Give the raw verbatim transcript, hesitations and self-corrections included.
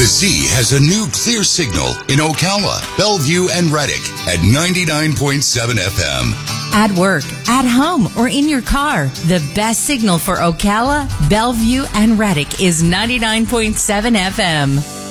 The Z has a new clear signal in Ocala, Bellevue, and Reddick at ninety-nine point seven F M. At work, at home, or in your car, the best signal for Ocala, Bellevue, and Reddick is ninety-nine point seven F M.